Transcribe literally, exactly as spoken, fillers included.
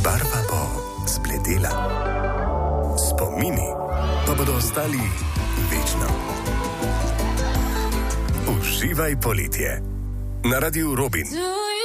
barva bo zbledela, spomini pa bodo ostali večno. Uživaj poletje na Radiu Robin.